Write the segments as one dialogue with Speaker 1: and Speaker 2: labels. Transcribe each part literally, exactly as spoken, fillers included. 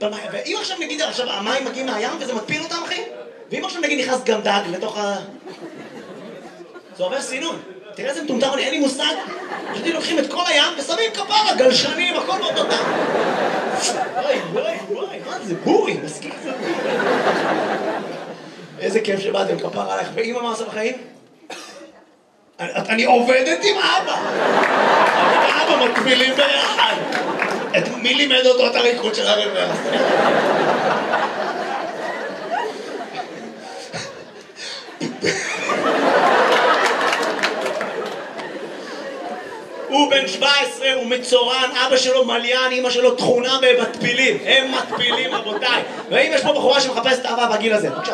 Speaker 1: ואם עכשיו נגיד, עכשיו המים מגיעים מהים וזה מטפיל אותם, אחי? ואם עכשיו נגיד נכנס גם דג לתוך ה... זה עובר סינון. תראה איזה מטומטם, אין לי מושג. פשוט לוקחים את כל הים ושמים כפרה, גלשנים, הכל באותו דם. וואי, וואי, וואי, מה זה? בורי, מסכים זה. איזה כיף שבאתם, כפרה עליך. ואמא מה עושה בחיים? אני עובדת עם אבא. אבל אבא מקבילים ביחד. את מי לימד אותו את הריקוד של הרוורס? הוא בן שבע עשרה, הוא מצורן, אבא שלו מליין, אמא שלו תכונה במטפילים. הם מטפילים, רבותיי. ואם יש פה בחורה שמחפשת אהבה בגיל הזה, בבקשה.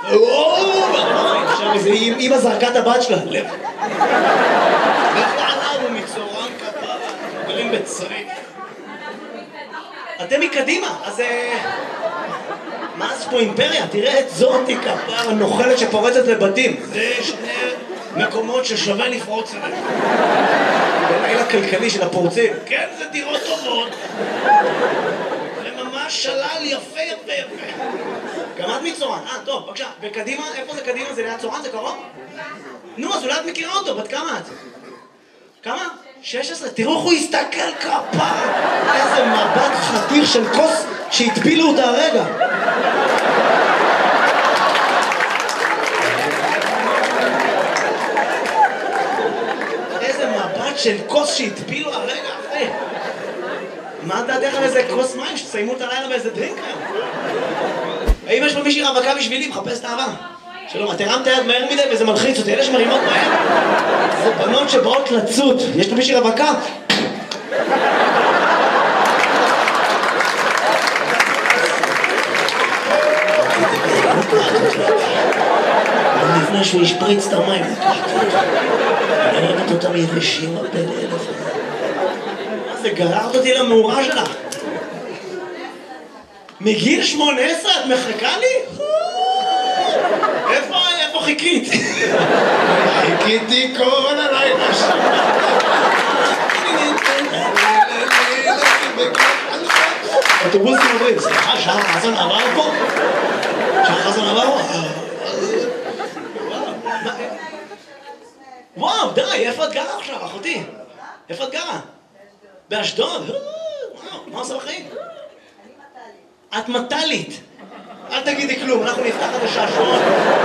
Speaker 1: עכשיו איזה אמא זרקה את הבת שלה. לב. בכלל הוא מצורן כפרה, גרים בצריף. אתם מקדימה, אז... מה זה פה אימפריה? תראה את זאתי כפרה נוחלת שפורצת לבתים. זה שני מקומות ששווה לפרוץ אליהם. בלילה כלכלי של הפורצים. כן, זה דירות טובות. זה ממש שלל יפה יפה יפה. גם את מצורן. אה, טוב, בבקשה. וקדימה, איפה זה קדימה? זה ליד צורן? זה קרוב? נו, אז אולי את מכירה אותו. בת כמה את? כמה? שש עשרה. תראו איך הוא הסתכל כפרה. איזה מבט חתיר של כוס שהטפילו אותה הרגע. של כוס שהטפילו הרגע אחרי. מה דעתך על איזה כוס מים שתסיימו את הלילה באיזה דרינק היום? האם יש פה מישהי רווקה בשבילי? מחפש את האהבה. שלום, את הרמת היד מהר מדי וזה מלחיץ אותי. אלה שמרימות מהר זה בנות שבאות לצוד. יש פה מישהי רווקה? לפני שהוא ישפריץ את המים. אני אוהבת אותם יבשים הרבה לאלף. מה זה, גררת אותי למאורה שלך? מגיל שמונה עשרה את מחכה לי? איפה, איפה חיכית? חיכיתי כל הלילה שם. אוטובוסים עוברים, סליחה, שעה חסן עבר פה? שעה חסן עבר פה? וואו, די, איפה את גרה עכשיו, אחותי? איפה את גרה? באשדוד? וואו, מה עושה בחיים? את מטלית. אל תגידי כלום, אנחנו נפתח את השעשועון.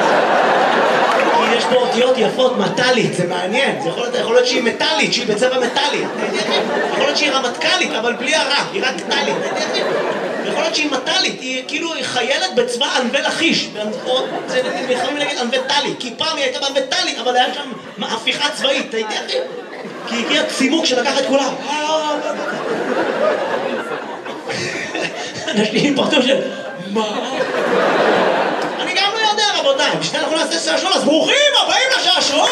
Speaker 1: כי יש פה אותיות יפות, מטלית, זה מעניין. זה יכול להיות, יכול להיות שהיא מטלית, שהיא בצבע מטלי. יכול להיות שהיא רמטכ"לית, אבל בלי הרע, היא רק טלית. יכול להיות שהיא מטלית, היא כאילו חיילת בצבא ענבי לכיש. זה יכולים להגיד ענבי טלי, כי פעם היא הייתה בענבי טלי, אבל היה שם הפיכה צבאית, אתה יודע אחי? כי הגיע צימוק שלקח את כולם. אנשים פרטו של... מה? אני גם לא יודע, רבותיי. בשביל אנחנו נעשה שעשועון, אז ברוכים הבאים לשעשועון!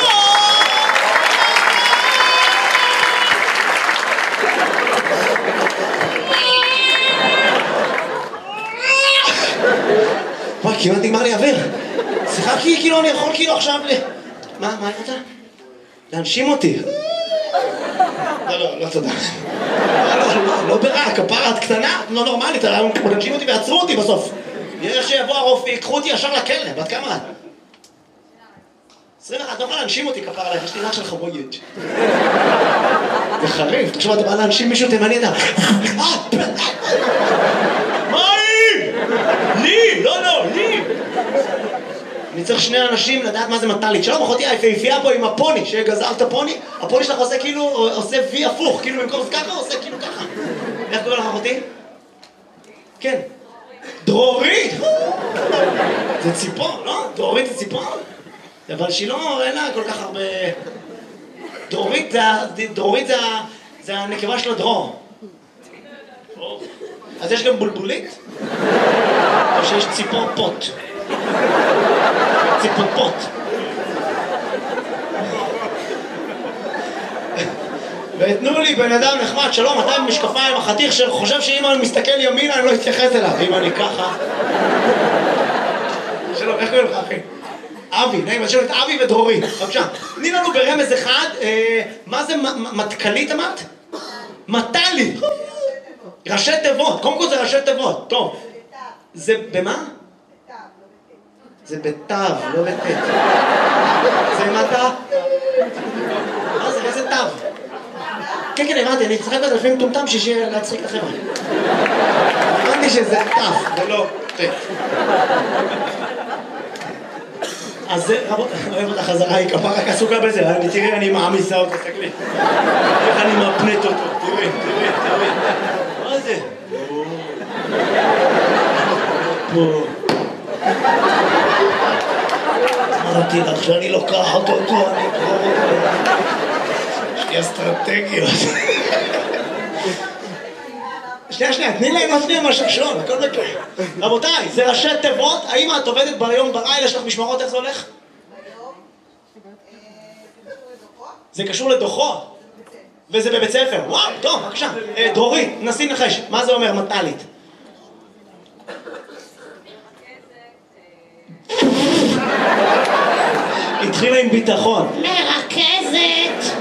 Speaker 1: וואי, כמעט נגמר לי אוויר. סליחה, כאילו אני יכול כאילו עכשיו ל... מה, מה אני רוצה? להנשים אותי. לא, לא, לא תודה. לא ברע, כפרה, את קטנה, לא נורמלית, להנשים אותי ועצרו אותי בסוף. יש שיבוא הרופא, יקחו אותי ישר לכלא, בת כמה את? עשרים ואחת, לא יכולה להנשים אותי כפרה עליך, יש לי רך של חבויג'. זה חריף, תחשוב, אתה בא להנשים מישהו תימני, אתה... מה היא? לי, לא, לא, לי. אני צריך שני אנשים לדעת מה זה מטלית. שלום, אחותי, היפהפייה פה עם הפוני, שגזרת את הפוני, הפוני שלך עושה כאילו, עושה וי הפוך, כאילו במקום זה ככה, עושה כאילו ככה. איך קורא לך, אחותי? כן. דרורית! זה ציפור, לא? דרורית זה ציפור? אבל שהיא לא, אין לה כל כך הרבה... דרורית זה, דרורית זה, זה הנקבה של הדרור. אז יש גם בולבולית? או שיש ציפור פוט? ציפור פוט. ותנו לי בן אדם נחמד, שלום, אתה עם משקפיים, החתיך שחושב שאם אני מסתכל ימינה אני לא אתייחס אליו, אם אני ככה. שלום, איך קוראים לך אחי? אבי, נעים, אז שלום את אבי ודרורי, בבקשה. תני לנו ברמז אחד, מה זה מטכלית אמרת? מטלי. ראשי תיבות, קודם כל זה ראשי תיבות, טוב. זה במה? זה בתו, לא בתת. זה מטה? מה זה? איזה תו? כן, כן, הבנתי, אני צחק בזה לפעמים טומטם שישי להצחיק את החבר'ה. הבנתי שזה תו, ולא תת. אז זה, רבות, אוהב אותה חזרה, היא כפה רק עסוקה בזה, תראי, אני מעמיסה אותה, תסתכלי. איך אני מפנט אותו, תראי, תראי, תראי. מה זה? פה. אמרתי לך שאני לוקחת אותו, אני אקרור אותו. יש לי אסטרטגיות. שנייה, שנייה, תני להם להפניע מהשרשון, הכל בטוח. רבותיי, זה ראשי תיבות, האם את עובדת ביום בלילה, יש לך משמרות, איך זה הולך?
Speaker 2: ביום, זה קשור לדוחות.
Speaker 1: זה קשור לדוחות? וזה בבית ספר. וואו, טוב, בבקשה. דרורית, נסי נחש, מה זה אומר מטלית? התחילה עם ביטחון.
Speaker 3: מרכזת.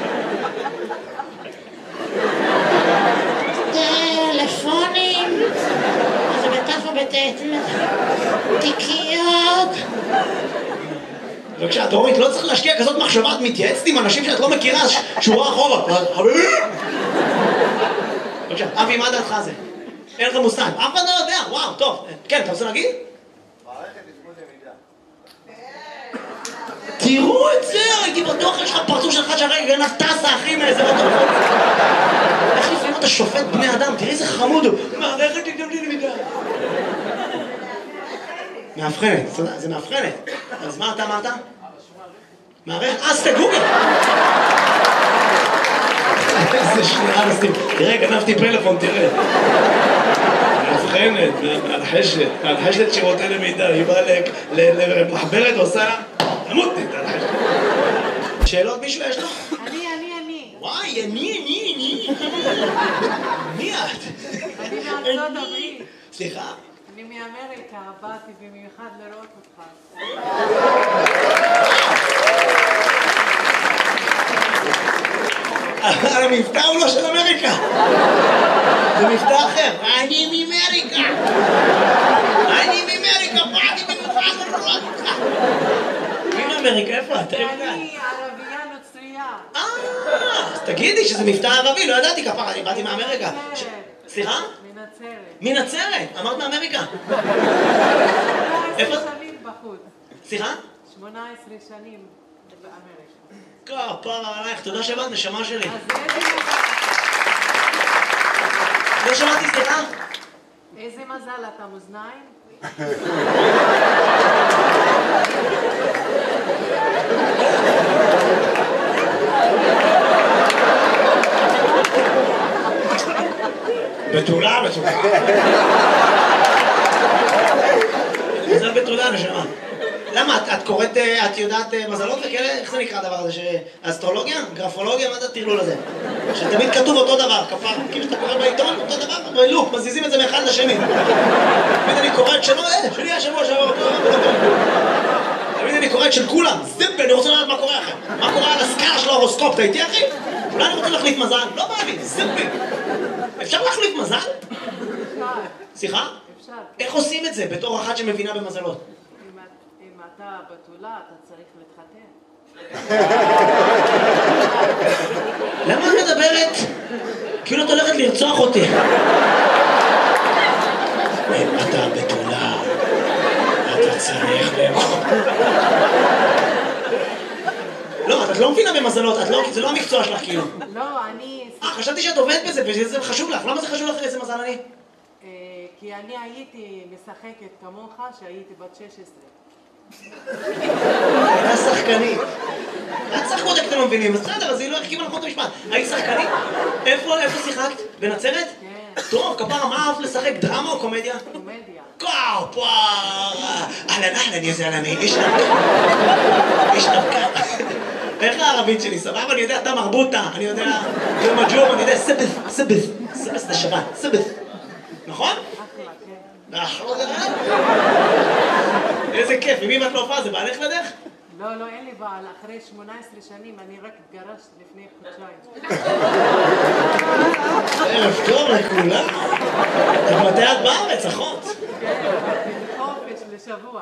Speaker 3: טלפונים. זה בתף או בתת? תיקיות.
Speaker 1: בבקשה, דורית, לא צריך להשקיע כזאת מחשבה, את מתייעצת עם אנשים שאת לא מכירה, שורה אחורה. חביבי! בבקשה, אבי, מה דעתך זה? אין לך מושג. אף אחד לא יודע, וואו, טוב. כן, אתה רוצה להגיד?
Speaker 4: מערכת עדכון למידה.
Speaker 1: תראו את זה, הייתי בטוח, יש לך פרצוף שלך שהרגע גנב טסה, אחי, מאיזה בטוח. איך לפעמים אתה שופט בני אדם? תראי איזה חמוד הוא. מערכת עדכון למידה. מאבחנת, זה מאבחנת. אז מה אתה אמרת? מערכת, אז תגוגל. איזה שנייה נשים. תראה, גנבתי פלאפון, תראה. מאבחנת, מהלחשת, מהלחשת שירותי למידה. היא באה למחברת ועושה... תמותי, תלחשת. שאלות מישהו יש לו?
Speaker 2: אני, אני, אני.
Speaker 1: וואי, אני, אני, אני. מי את?
Speaker 2: אני מארצות הברית.
Speaker 1: סליחה?
Speaker 2: אני מאמריקה, באתי במיוחד לראות אותך.
Speaker 1: אבל המבטא הוא לא של אמריקה. זה מבטא אחר. אני מאמריקה. אני מאמריקה, באתי במיוחד לראות אותך. מי מאמריקה? איפה את?
Speaker 2: ואני ערבייה נוצרייה.
Speaker 1: אה, אז תגידי שזה מבטא ערבי, לא ידעתי כפרה, אני באתי מאמריקה. סליחה?
Speaker 2: מנצרת.
Speaker 1: מנצרת, אמרת מאמריקה. איפה?
Speaker 2: שמונה עשרה שנים בחוץ.
Speaker 1: סליחה?
Speaker 2: שמונה עשרה שנים באמריקה.
Speaker 1: כפרה עלייך, תודה שבאת, נשמה שלי.
Speaker 2: אז איזה מזל.
Speaker 1: לא שמעתי, סליחה?
Speaker 2: איזה מזל אתה מאזניים?
Speaker 1: בתולה, בתולה. מזל בתולה, נשמה. למה? את, את קוראת, את יודעת מזלות וכאלה? איך זה נקרא הדבר הזה? אסטרולוגיה? גרפולוגיה? מה זה הטרלול הזה? שתמיד כתוב אותו דבר, כפר. כאילו שאתה קורא בעיתון, אותו דבר, בלופ, מזיזים את זה מאחד לשני. תמיד אני קורא את שלו, אה, שלי השבוע שעבר אותו דבר. תמיד אני קורא את של כולם, זיפ, אני רוצה לדעת מה קורה אחר. מה קורה על הסקאלה של ההורוסקופ, אתה איתי אחי? אולי אני רוצה להחליף מזל? לא בא לי, זיפ. אפשר להחליף מזל?
Speaker 2: אפשר.
Speaker 1: סליחה?
Speaker 2: אפשר.
Speaker 1: איך עושים את זה בתור אחת שמבינה במזלות?
Speaker 2: אם את- אם אתה בתולה, אתה צריך להתחתן.
Speaker 1: למה את מדברת? כאילו את הולכת לרצוח אותי. אם אתה בתולה, אתה צריך לאכול. לא, את לא מבינה במזלות, את לא, זה לא המקצוע שלך כאילו.
Speaker 2: לא, אני...
Speaker 1: אה, חשבתי שאת עובדת בזה וזה חשוב לך. למה זה חשוב לך איזה מזל אני?
Speaker 2: אה, כי אני הייתי משחקת כמוך שהייתי בת שש עשרה.
Speaker 1: הייתה שחקנית. את שחקות איך אתם לא מבינים, בסדר, אז היא לא החכימה נכון את המשפט. היית שחקנית? איפה, איפה שיחקת? בנצרת?
Speaker 2: כן.
Speaker 1: טוב, כפרה, מה אהבת לשחק? דרמה או קומדיה?
Speaker 2: קומדיה.
Speaker 1: כפרה! אהלן אהלן יא זלמי, איש נבקה. איש נבקה. איך הערבית שלי? סבבה? אני יודע, אתה מרבוטה, אני יודע, זה מג'ור, אני יודע, סבס, סבס, סבס זה שבת, סבס. נכון?
Speaker 2: אחלה, כן.
Speaker 1: נכון. איזה כיף, עם מי את לא הופעה? זה בעלך לדך?
Speaker 2: לא, לא, אין לי בעל. אחרי שמונה עשרה שנים אני רק התגרשת לפני חודשיים.
Speaker 1: ערב טוב לכולם. מתי את בארץ, אחות?
Speaker 2: חופש לשבוע.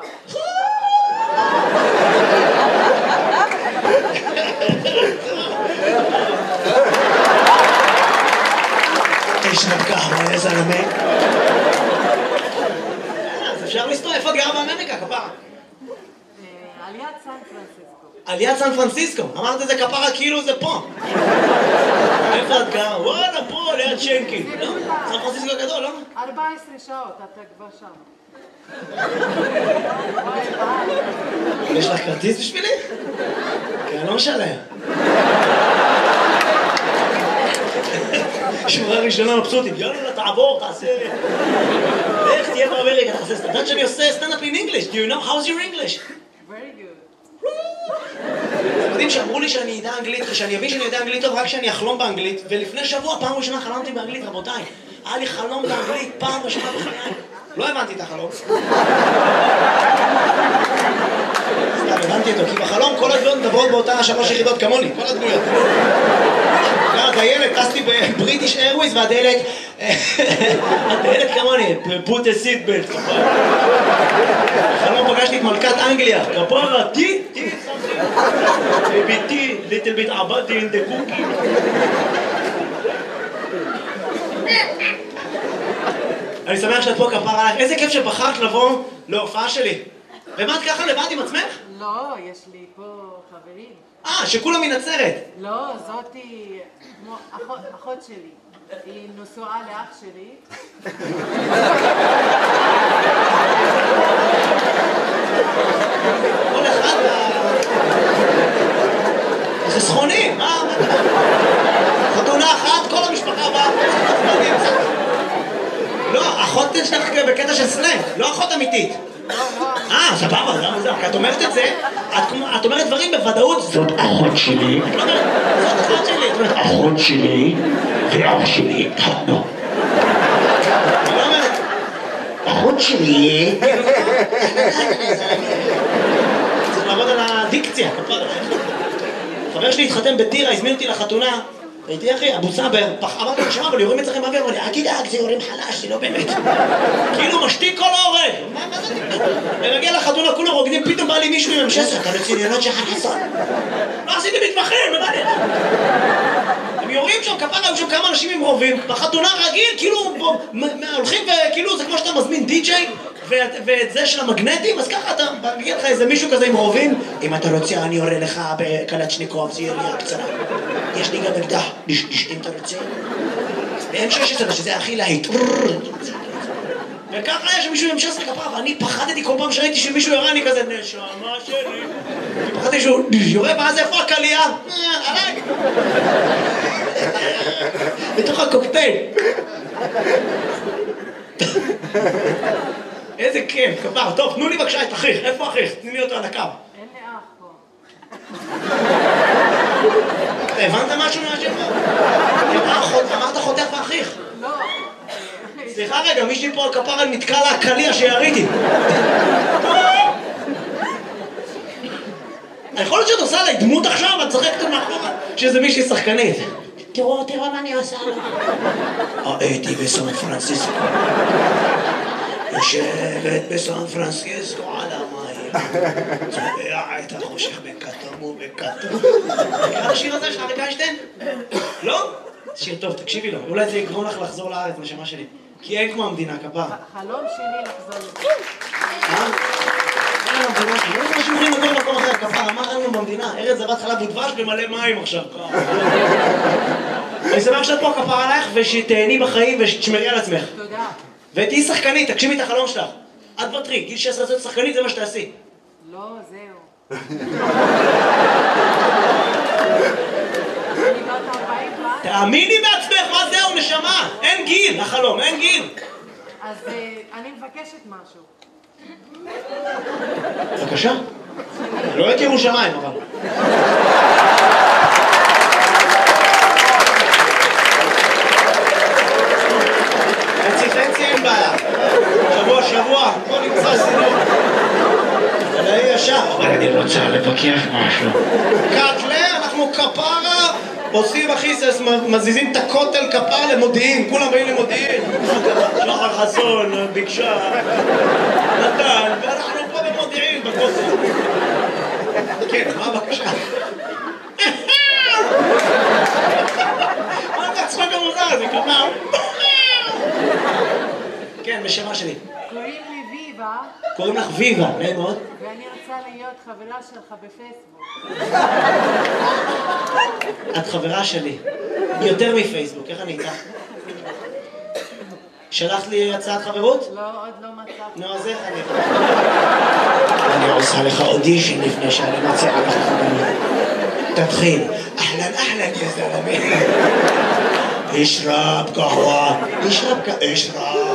Speaker 1: תשנב ככה, איזה נמק. אז אפשר לסתור, איפה גר באמריקה, כפרה?
Speaker 2: על יד סן פרנסיסקו.
Speaker 1: על יד סן פרנסיסקו, אמרת את זה כפרה כאילו זה פה. איפה את גר? וואלה, פה, ליד שנקי. לא? סן פרנסיסקו גדול, לא?
Speaker 2: ארבע עשרה שעות, אתה כבר שם.
Speaker 1: יש לך כרטיס בשבילי? כן, לא משלם. שמורה ראשונה מבסוטים, יאללה, תעבור, תעשה... איך תהיה באמריקה, תעשה... אתה יודעת שאני עושה סטנד-אפ in English? Do you know how's your English?
Speaker 2: Very good.
Speaker 1: אתם יודעים שאמרו לי שאני אדע אנגלית, ושאני אבין שאני יודע אנגלית טוב רק כשאני אחלום באנגלית, ולפני שבוע, פעם ראשונה חלמתי באנגלית, רבותיי. היה לי חלום באנגלית פעם ראשונה בחיי. לא הבנתי את החלום. סתם, הבנתי אותו, כי בחלום כל הדמויות מדברות באותה שלוש יחידות כמוני, כל הדמויות. הדיילת, טסתי בבריטיש איירוויז, והדיילת... הדיילת כמוני, put a seat belt. בחלום פגשתי את מלכת אנגליה, כפרה, טי, טי, ביתי, little bit עבדתי in the cookie. אני שמח שאת פה, כפרה עליך. איזה כיף שבחרת לבוא להופעה שלי. ומה את ככה לבד עם עצמך?
Speaker 2: לא, יש לי פה חברים.
Speaker 1: אה, שכולם מנצרת.
Speaker 2: לא, זאתי כמו אחות, אחות שלי. היא נשואה לאח שלי.
Speaker 1: כל אחד... זה סכוני, מה? חתונה אחת, כל המשפחה באה. לא, אחות שלך בקטע של סלנג, לא אחות אמיתית. אה, סבבה, זה מוזר. את אומרת את זה, את אומרת דברים בוודאות.
Speaker 3: זאת אחות שלי.
Speaker 1: את לא אומרת, זאת אחות שלי.
Speaker 3: אחות שלי ואח שלי התחתנו.
Speaker 1: את לא אומרת,
Speaker 3: אחות שלי.
Speaker 1: צריך לעבוד על הדיקציה, כפרה. חבר שלי התחתן בטירה, הזמין אותי לחתונה. הייתי אחי, אבו סבר, אמרתי לו שמה, אבל יורים אצלכם באוויר, אמר לי, אל תדאג, זה יורים חלש, זה לא באמת. כאילו משתיק כל ההורג. מה זה? ונגיע לחתונה, כולם רוקדים, פתאום בא לי מישהו עם המשסר, אתה רציניונות של חסון. לא עשיתי מתמחים, מה לי? הם יורים שם, כפרה, היו שם כמה אנשים עם רובים, בחתונה רגיל, כאילו, הולכים וכאילו, זה כמו שאתה מזמין די-ג'יי, ואת זה של המגנטים, אז ככה אתה מגיע לך איזה מישהו כזה עם רובים, אם אתה רוצה אני יורה לך בקלצ'ניקוב, זה ירייה קצרה. יש לי גם אקדח, אם אתה רוצה. ב-אם שש עשרה, שזה הכי להיט. וככה היה שמישהו עם שש עשרה כפרה, ואני פחדתי כל פעם שראיתי שמישהו יורה, אני כזה, נשמה שלי. פחדתי שהוא יורה, ואז איפה הקלייה? עליי. בתוך הקוקטייל. איזה כיף, כפר. טוב, תנו לי בבקשה את אחיך. איפה אחיך? תני לי אותו על הקו.
Speaker 2: אין לי אח פה.
Speaker 1: אתה הבנת משהו מהשם? אמרת חותך ואחיך.
Speaker 2: לא.
Speaker 1: סליחה רגע, מישהי פה על כפר על מתקע לה הקליע שיריתי. יכול להיות שאת עושה עליי דמות עכשיו, את צחקת מאחורה שזה מישהי שחקנית.
Speaker 3: תראו, תראו מה אני עושה לו.
Speaker 1: הייתי בסן פרנסיסקו. יושבת בסן פרנסיסקו על המים. צובע את החושך בכתום ובכתום. מכיר השיר הזה של אריק איינשטיין? לא? שיר טוב, תקשיבי לו. אולי זה יגרום לך לחזור לארץ, נשמה שלי. כי אין כמו המדינה, כפרה.
Speaker 2: חלום שלי לחזור לזה.
Speaker 1: אה? אין לנו במדינה. לא יודע משהו אומרים לגור במקום אחר, כפרה. מה אין לנו במדינה? ארץ זבת חלב ודבש במלא מים עכשיו. אני שמח שאת פה, כפרה עלייך, ושתהני בחיים ושתשמרי על עצמך.
Speaker 2: תודה.
Speaker 1: ותהי שחקנית, תגשימי את החלום שלך. את בטרי, גיל שש עשרה להיות שחקנית, זה מה שתעשי.
Speaker 2: לא, זהו. אני בת ארבעים פעם.
Speaker 1: תאמיני בעצמך, מה זהו, נשמה? אין גיל, החלום, אין גיל.
Speaker 2: אז אני מבקשת משהו.
Speaker 1: בבקשה. לא את ירושלים, אבל. חצי חצי אין בעיה. שבוע שבוע, בוא נמצא סינור. זה לא ישר.
Speaker 3: אני רוצה לבקש משהו.
Speaker 1: קטלה, אנחנו כפרה, עושים הכי, מזיזים את הכותל כפרה למודיעין, כולם באים למודיעין. ביקשה, נתן, ואנחנו פה במודיעין, בכותל. כן, מה הבקשה? מה אתה צחוק המוזר? זה כמה... כן, בשמה שלי.
Speaker 2: קוראים לי ויבה,
Speaker 1: קוראים לך ויבה, נעים מאוד.
Speaker 2: ואני רוצה להיות חברה שלך בפייסבוק.
Speaker 1: את חברה שלי. יותר מפייסבוק, איך אני איתך? שלחת לי הצעת חברות?
Speaker 2: לא, עוד לא מצאתי.
Speaker 1: נו, אז איך אני... אני עושה לך אודישן לפני שאני מציעה לך חברות. תתחיל. אהלן, אהלן, יא זלמי. אשרב קהווה. אשרב קהווה. אשרב.